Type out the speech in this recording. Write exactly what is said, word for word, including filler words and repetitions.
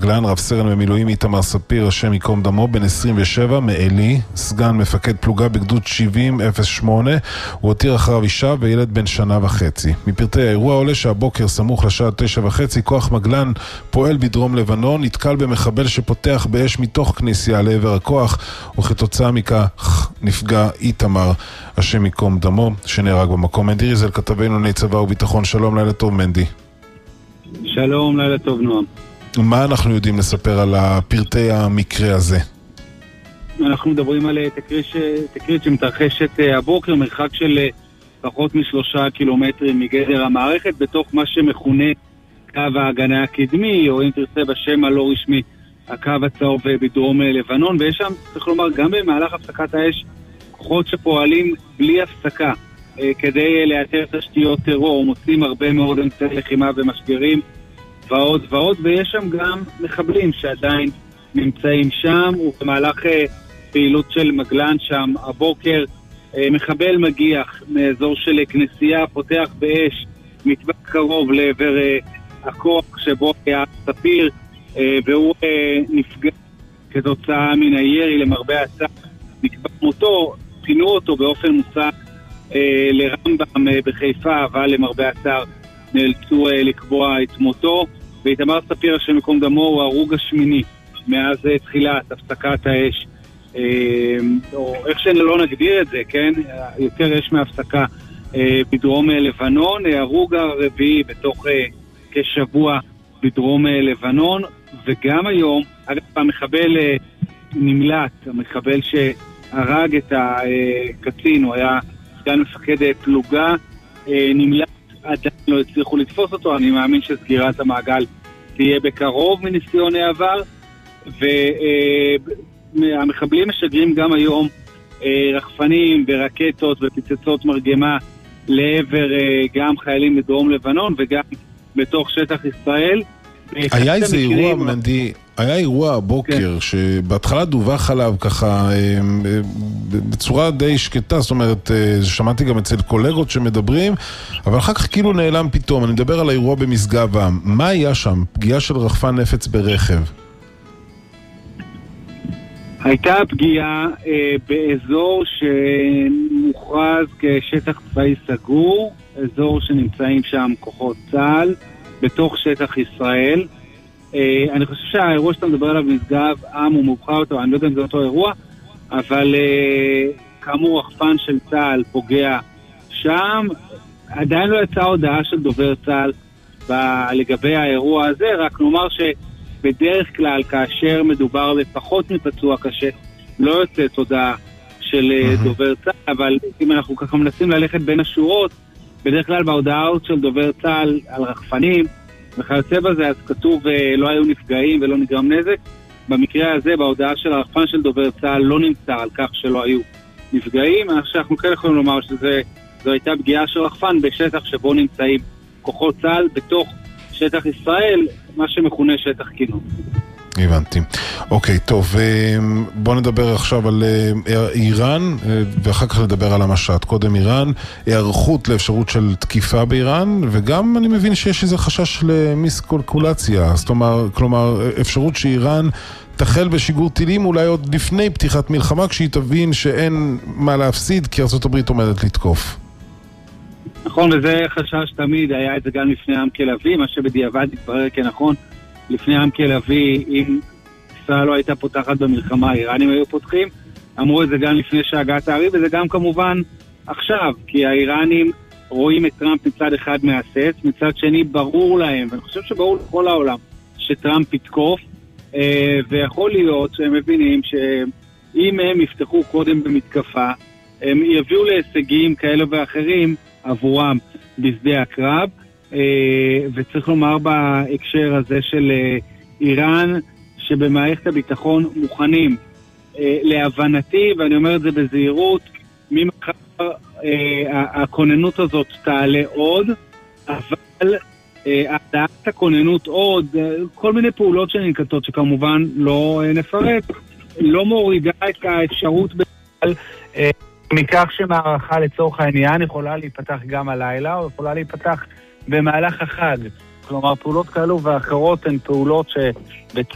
מגלן, רב סרן במילואים איתמר ספיר, השם ייקום דמו, בן עשרים ושבע, מאלי, סגן מפקד פלוגה בגדוד שבעים אפס שמונה, הוא הותיר אחריו אישה וילד בן שנה וחצי. מפרטי האירוע עולה שהבוקר סמוך לשעה תשע וחצי, כוח מגלן פועל בדרום לבנון, נתקל במחבל שפותח באש מתוך כניסיה לעבר הכוח, וכתוצאה מכך נפגע איתמר, השם ייקום דמו, שנהרג במקום. מנדי ריזל, כתבנו לענייני צבא וביטחון, שלום, לילה טוב מנדי. שלום, לילה טוב נועם. מה אנחנו יודעים לספר על פרטי המקרה הזה? אנחנו מדברים על תקרית, תקרית שמתרחשת הבוקר, מרחק של פחות משלושה קילומטרים מגדר המערכת, בתוך מה שמכונה קו ההגנה הקדמי, או אם תרצה בשם הלא רשמי, הקו הצהוב בדרום לבנון, ויש שם, צריך לומר, גם במהלך הפסקת האש, כוחות שפועלים בלי הפסקה, כדי לאתר תשתיות טרור, מוצאים הרבה מאוד אמצעי לחימה ומשגרים ועוד ועוד, ויש שם גם מחבלים שעדיין נמצאים שם, ובמהלך פעילות של מגלן שם הבוקר, מחבל מגיח מאזור של כנסייה, פותח באש, מטבח קרוב לעבר הכוח שבו היה ספיר, והוא נפגע כתוצאה מן הירי, למרבה הצער נקבע מותו, פינו אותו באופן מוצא לרמב"ם בחיפה, אבל למרבה הצער נאלצו לקבוע את מותו. ואיתמר ספיר, השם ייקום דמו, הוא ההרוג השמיני מאז תחילת הפסקת האש, או איך שלא נגדיר את זה, כן? יותר אש מהפסקה בדרום לבנון, ההרוג הרביעי בתוך כשבוע בדרום לבנון. וגם היום, אגב, המחבל נמלט, המחבל שהרג את הקצין, הוא היה סגן מפקד פלוגה, נמלט, עדיין לא הצליחו לתפוס אותו. אני מאמין שסגירת המעגל תהיה בקרוב מניסיון העבר, והמחבלים משגרים גם היום רחפנים ורקטות ופיצצות מרגמה לעבר גם חיילים בדרום לבנון וגם בתוך שטח ישראל. היה איזה אירוע, מנדי, היה אירוע הבוקר שבהתחלה דווח עליו ככה בצורה די שקטה, זאת אומרת, שמעתי גם אצל קולגות שמדברים, אבל אחר כך כאילו נעלם פתאום. אני מדבר על האירוע במשגב עם. מה היה שם? פגיעה של רחפן נפץ ברכב. הייתה פגיעה אה, באזור שמוכרז כשטח צבאי סגור, אזור שנמצאים שם כוחות צה"ל, בתוך שטח ישראל. אה, אני חושב שהאירוע שאתה מדבר עליו משגב עם הוא מאוחר אותו, אני לא יודע אם זה אותו אירוע, אבל אה, כאמור רחפן של צה"ל פוגע שם. עדיין לא יצאה הודעה של דובר צה"ל ב- לגבי האירוע הזה, רק נאמר ש... בדרך כלל, כאשר מדובר בפחות מפצוע קשה, לא יוצאת הודעה של mm-hmm. דובר צה"ל, אבל אם אנחנו ככה מנסים ללכת בין השורות, בדרך כלל בהודעות של דובר צה"ל על רחפנים, וכיוצא בזה, אז כתוב לא היו נפגעים ולא נגרם נזק. במקרה הזה, בהודעה של הרחפן של דובר צה"ל, לא נמצא על כך שלא היו נפגעים. אנחנו כן יכולים לומר שזו הייתה פגיעה של רחפן בשטח שבו נמצאים כוחות צה"ל בתוך שטח ישראל, מה שמכונה שטח כינון. הבנתי. אוקיי, טוב, בוא נדבר עכשיו על איראן, ואחר כך נדבר על המשט. קודם איראן, הערכות לאפשרות של תקיפה באיראן, וגם אני מבין שיש איזה חשש למיסקולקולציה, זאת אומרת, כלומר, אפשרות שאיראן תחל בשיגור טילים אולי עוד לפני פתיחת מלחמה, כשהיא תבין שאין מה להפסיד, כי ארצות הברית עומדת לתקוף. נכון, וזה חשש תמיד, היה את זה גם לפני עם כלבי, מה שבדיעבד התברר כנכון, לפני עם כלבי, אם ישראל לא הייתה פותחת במלחמה, האיראנים היו פותחים, אמרו את זה גם לפני שהגעת הערי, וזה גם כמובן עכשיו, כי האיראנים רואים את טראמפ מצד אחד מהסס, מצד שני ברור להם, ואני חושב שברור לכל העולם, שטראמפ יתקוף, ויכול להיות שהם מבינים שאם הם יפתחו קודם במתקפה, הם יביאו להישגים כאלה ואחרים, עבורם בשדה הקרב, וצריך לומר בהקשר הזה של איראן, שבמערכת הביטחון מוכנים להבנתי, ואני אומר את זה בזהירות, ממחר הכוננות הזאת תעלה עוד, אבל העלאת הכוננות עוד, כל מיני פעולות שננקטות שכמובן לא נפרט, לא מורידה את האפשרות בכלל מכך שמערכה לצורך העניין יכולה להיפתח גם הלילה, או יכולה להיפתח במהלך החג. כלומר, פעולות כאלו ואחרות הן פעולות שבצד